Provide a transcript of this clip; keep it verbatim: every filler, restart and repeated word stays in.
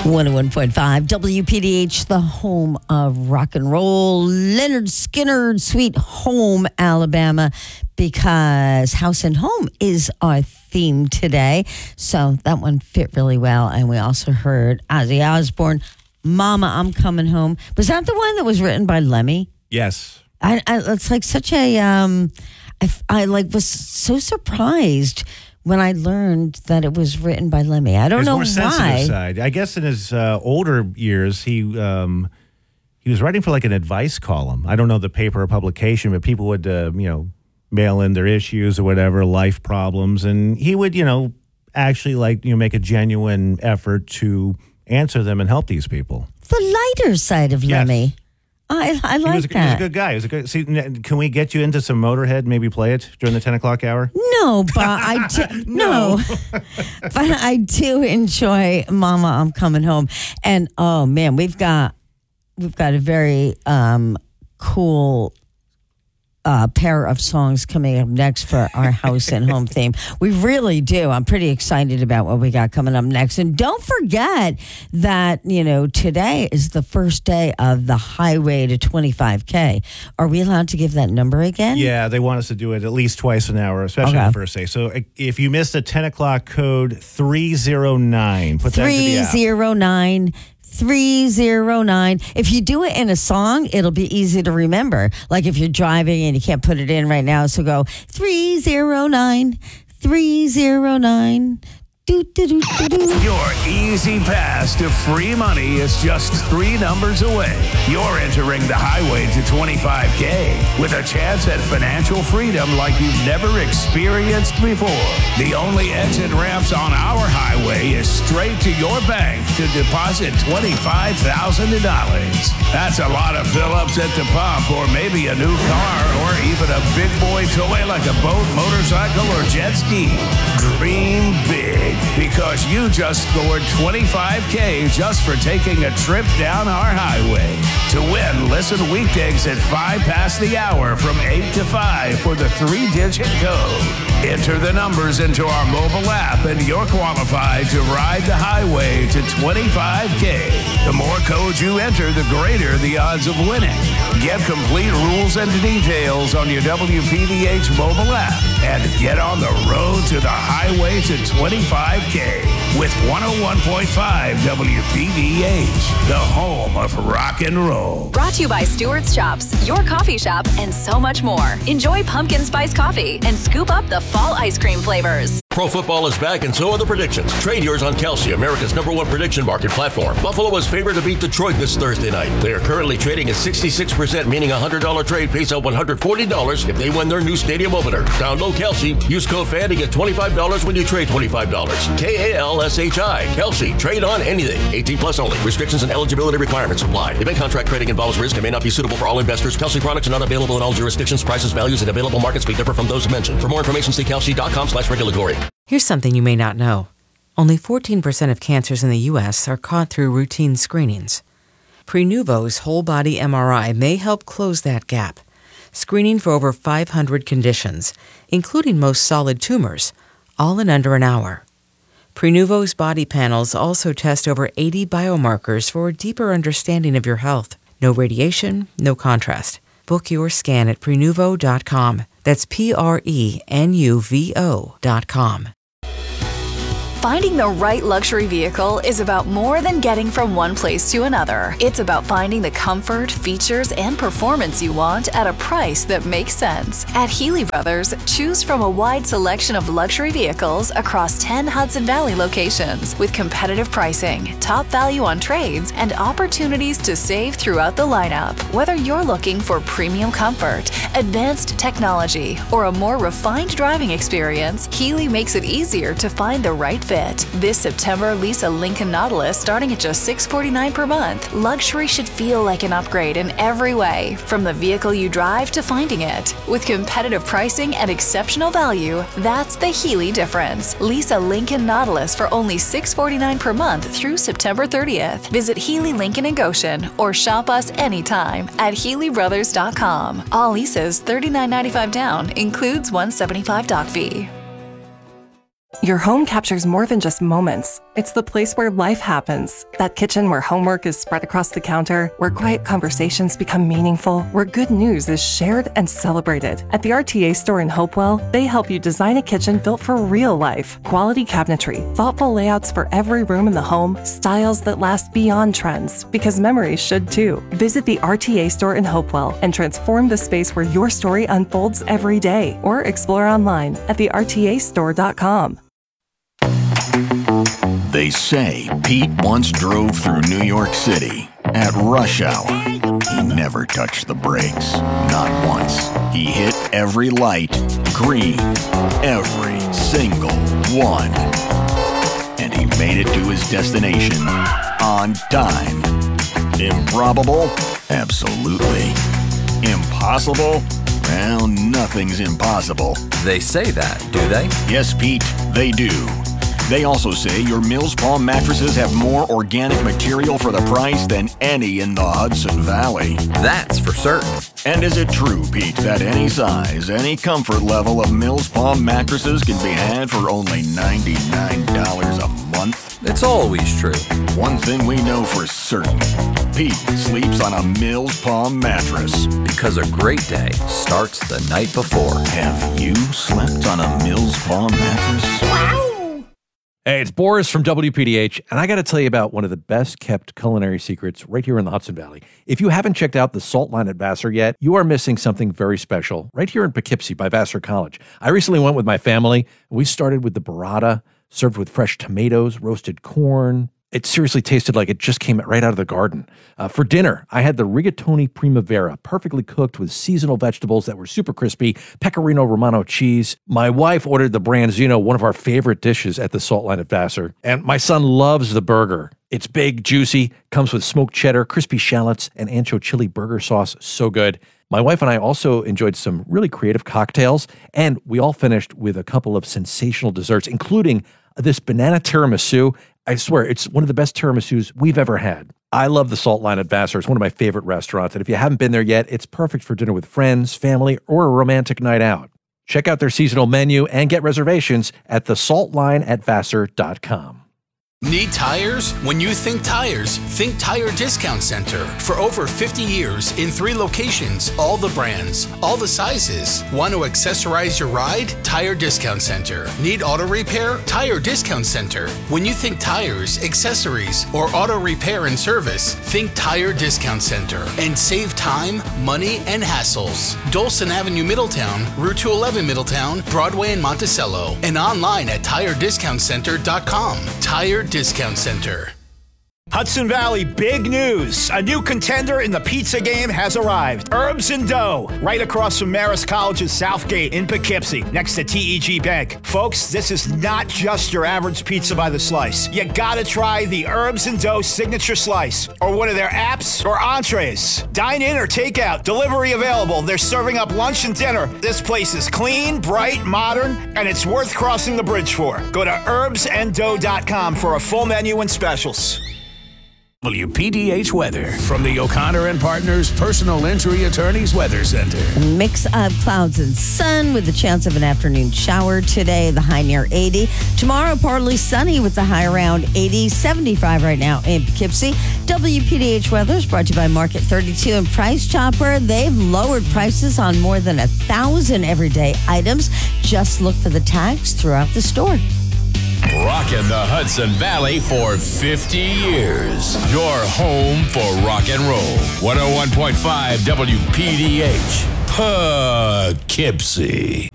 one oh one point five W P D H, the home of rock and roll. Leonard Skinner, Sweet Home, Alabama, because House and Home is our theme today. So that one fit really well. And we also heard Ozzy Osbourne, Mama, I'm Coming Home. Was that the one that was written by Lemmy? Yes. I, I, it's like such a, um, I, I like was so surprised when I learned that it was written by Lemmy. I don't his know more why. sensitive side. I guess in his uh, older years, he um, he was writing for like an advice column. I don't know the paper or publication, but people would uh, you know mail in their issues or whatever, life problems, and he would you know actually like you know make a genuine effort to answer them and help these people. The lighter side of Yes. Lemmy. I, I like he was, a, that. he was a good guy. He was a good. See, n- can we get you into some Motorhead? Maybe play it during the ten o'clock hour. No, but I do, no, but I do enjoy Mama, I'm Coming Home, and oh man, we've got we've got a very um, cool uh, pair of songs coming up next for our House and Home theme. We really do. I'm pretty excited about what we got coming up next, and don't forget that you know today is the first day of the Highway to twenty-five K. Are we allowed to give that number again? Yeah, they want us to do it at least twice an hour, especially Okay. the first day. So uh, if you missed a ten o'clock code, three oh nine. Put that into the app. three oh nine three oh nine. If you do it in a song, it'll be easy to remember. Like if you're driving and you can't put it in right now, so go three oh nine three oh nine. Do, do, do, do, do. Your easy pass to free money is just three numbers away. You're entering the highway to twenty-five K with a chance at financial freedom like you've never experienced before. The only exit ramps on our highway is straight to your bank to deposit twenty-five thousand dollars. That's a lot of fill-ups at the pump, or maybe a new car, or even a big boy toy like a boat, motorcycle, or jet ski. Dream big, because you just scored twenty-five K just for taking a trip down our highway. To win, listen weekdays at five past the hour from eight to five for the three-digit code. Enter the numbers into our mobile app and you're qualified to ride the highway to twenty-five K. The more codes you enter, the greater the odds of winning. Get complete rules and details on your W P D H mobile app and get on the road to the highway to twenty-five K with one oh one point five W P D H, the home of rock and roll. Brought to you by Stewart's Shops, your coffee shop, and so much more. Enjoy pumpkin spice coffee and scoop up the fall ice cream flavors. Pro football is back, and so are the predictions. Trade yours on Kelsey, America's number one prediction market platform. Buffalo is favored to beat Detroit this Thursday night. They are currently trading at sixty-six percent, meaning a one hundred dollars trade pays out one hundred forty dollars if they win their new stadium opener. Download Kelsey. Use code FAN to get twenty-five dollars when you trade twenty-five dollars. K A L S H I. Kelsey. Trade on anything. eighteen plus only. Restrictions and eligibility requirements apply. Event contract trading involves risk and may not be suitable for all investors. Kelsey products are not available in all jurisdictions. Prices, values, and available markets may differ from those mentioned. For more information, see kelsey.com slash regulatory. Here's something you may not know. Only fourteen percent of cancers in the U S are caught through routine screenings. Prenuvo's whole body M R I may help close that gap, screening for over five hundred conditions, including most solid tumors, all in under an hour. Prenuvo's body panels also test over eighty biomarkers for a deeper understanding of your health. No radiation, no contrast. Book your scan at prenuvo dot com. That's P R E N U V O dot com. Finding the right luxury vehicle is about more than getting from one place to another. It's about finding the comfort, features, and performance you want at a price that makes sense. At Healy Brothers, choose from a wide selection of luxury vehicles across ten Hudson Valley locations with competitive pricing, top value on trades, and opportunities to save throughout the lineup. Whether you're looking for premium comfort, advanced technology, or a more refined driving experience, Healy makes it easier to find the right fit. This September, lease a Lincoln Nautilus starting at just six hundred forty-nine dollars per month. Luxury should feel like an upgrade in every way, from the vehicle you drive to finding it. With competitive pricing and exceptional value, that's the Healy difference. Lease a Lincoln Nautilus for only six hundred forty-nine dollars per month through September thirtieth. Visit Healy Lincoln in Goshen or shop us anytime at healy brothers dot com. All leases thirty-nine ninety-five down, includes one hundred seventy-five dollars doc fee. Your home captures more than just moments. It's the place where life happens. That kitchen where homework is spread across the counter, where quiet conversations become meaningful, where good news is shared and celebrated. At the R T A store in Hopewell, they help you design a kitchen built for real life. Quality cabinetry, thoughtful layouts for every room in the home, styles that last beyond trends, because memories should too. Visit the R T A store in Hopewell and transform the space where your story unfolds every day, or explore online at the R T A store dot com. They say Pete once drove through New York City at rush hour. He never touched the brakes, not once. He hit every light green, every single one. And he made it to his destination on time. Improbable? Absolutely. Impossible? Well, nothing's impossible. They say that, do they? Yes, Pete, they do. They also say your Mills Palm mattresses have more organic material for the price than any in the Hudson Valley. That's for certain. And is it true, Pete, that any size, any comfort level of Mills Palm mattresses can be had for only ninety-nine dollars a month? It's always true. One thing we know for certain, Pete sleeps on a Mills Palm mattress. Because a great day starts the night before. Have you slept on a Mills Palm mattress? Wow! Hey, it's Boris from W P D H, and I got to tell you about one of the best-kept culinary secrets right here in the Hudson Valley. If you haven't checked out the Salt Line at Vassar yet, you are missing something very special right here in Poughkeepsie by Vassar College. I recently went with my family, and we started with the burrata, served with fresh tomatoes, roasted corn. It seriously tasted like it just came right out of the garden. Uh, for dinner, I had the rigatoni primavera, perfectly cooked with seasonal vegetables that were super crispy, pecorino romano cheese. My wife ordered the branzino, one of our favorite dishes at the Salt Line at Vassar. And my son loves the burger. It's big, juicy, comes with smoked cheddar, crispy shallots, and ancho chili burger sauce. So good. My wife and I also enjoyed some really creative cocktails, and we all finished with a couple of sensational desserts, including this banana tiramisu. I swear, it's one of the best tiramisus we've ever had. I love the Salt Line at Vassar. It's one of my favorite restaurants. And if you haven't been there yet, it's perfect for dinner with friends, family, or a romantic night out. Check out their seasonal menu and get reservations at the salt line at vassar dot com. Need tires? When you think tires, think Tire Discount Center. For over fifty years, in three locations, all the brands, all the sizes. Want to accessorize your ride? Tire Discount Center. Need auto repair? Tire Discount Center. When you think tires, accessories, or auto repair and service, think Tire Discount Center. And save time, money, and hassles. Dolson Avenue, Middletown, Route two eleven, Middletown, Broadway, and Monticello. And online at tire discount center dot com. Tire Discount Center. Hudson Valley, big news. A new contender in the pizza game has arrived. Herbs and Dough, right across from Marist College's South Gate in Poughkeepsie, next to T E G Bank. Folks, this is not just your average pizza by the slice. You gotta try the Herbs and Dough Signature Slice, or one of their apps or entrees. Dine in or take out, delivery available. They're serving up lunch and dinner. This place is clean, bright, modern, and it's worth crossing the bridge for. Go to herbs and dough dot com for a full menu and specials. W P D H weather from the O'Connor and Partners Personal Injury Attorneys Weather Center. Mix of clouds and sun with a chance of an afternoon shower today, the high near eighty. Tomorrow, partly sunny with the high around eighty, seventy-five right now in Poughkeepsie. W P D H weather is brought to you by Market thirty-two and Price Chopper. They've lowered prices on more than a thousand everyday items. Just look for the tags throughout the store. Rockin' the Hudson Valley for fifty years. Your home for rock and roll. one oh one point five W P D H, Poughkeepsie.